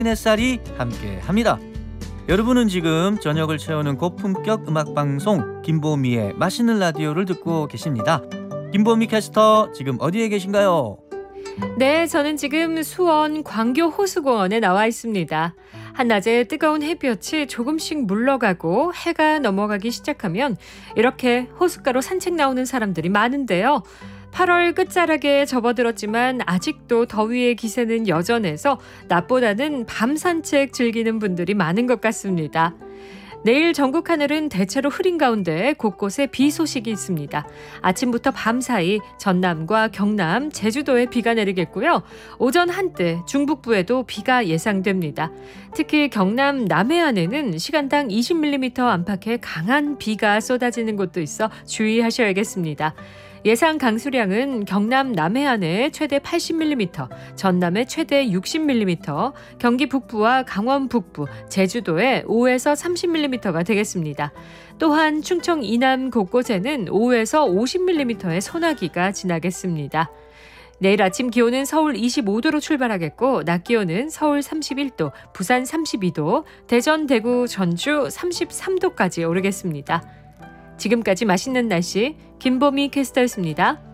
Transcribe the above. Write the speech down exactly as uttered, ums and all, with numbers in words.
햇살이 함께합니다. 여러분은 지금 저녁을 채우는 고품격 음악방송 김보미의 맛있는 라디오를 듣고 계십니다. 김보미 캐스터 지금 어디에 계신가요? 네, 저는 지금 수원 광교 호수공원에 나와 있습니다. 한낮에 뜨거운 햇볕이 조금씩 물러가고 해가 넘어가기 시작하면 이렇게 호숫가로 산책 나오는 사람들이 많은데요. 팔월 끝자락에 접어들었지만 아직도 더위의 기세는 여전해서 낮보다는 밤 산책 즐기는 분들이 많은 것 같습니다. 내일 전국 하늘은 대체로 흐린 가운데 곳곳에 비 소식이 있습니다. 아침부터 밤 사이 전남과 경남, 제주도에 비가 내리겠고요. 오전 한때 중북부에도 비가 예상됩니다. 특히 경남 남해안에는 시간당 이십 밀리미터 안팎의 강한 비가 쏟아지는 곳도 있어 주의하셔야겠습니다. 예상 강수량은 경남 남해안에 최대 팔십 밀리미터, 전남에 최대 육십 밀리미터, 경기 북부와 강원 북부, 제주도에 오에서 삼십 밀리미터가 되겠습니다. 또한 충청 이남 곳곳에는 오에서 오십 밀리미터의 소나기가 지나겠습니다. 내일 아침 기온은 서울 이십오 도로 출발하겠고 낮 기온은 서울 삼십일 도, 부산 삼십이 도, 대전, 대구, 전주 삼십삼 도까지 오르겠습니다. 지금까지 맛있는 날씨 김보미 캐스터였습니다.